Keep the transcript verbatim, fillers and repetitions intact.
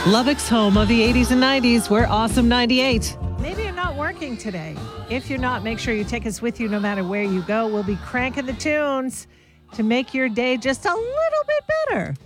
Lubbock's home of the eighties and nineties. We're Awesome ninety-eight. Maybe you're not working today. If you're not, make sure you take us with you no matter where you go. We'll be cranking the tunes to make your day just a little bit better.